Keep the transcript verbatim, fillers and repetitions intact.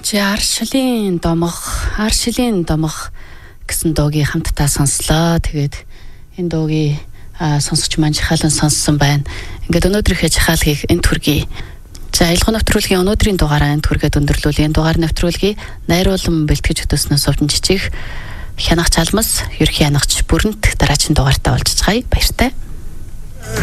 Чи аршилын домох, аршилын домох гэсэн дуугийн хамтдаа сонслоо. Тэгээд энэ дуугийн сонсогч маань жахаалан сонссон байна. Ингээд өнөөдрийнхээ жахаалгийг энд хүргэе. За аялга нэвтрүүлгийн өнөөдрийн дугаараа энд хүргээд өндөрлүүлээ. Энэ дугаар нэвтрүүлгийг найруулан бэлтгэж өтөснөөс овдон жижиг хянагч алмас, ерхий хянагч бүрэнт дараагийн дугаартаа олж цаая. Баяртай.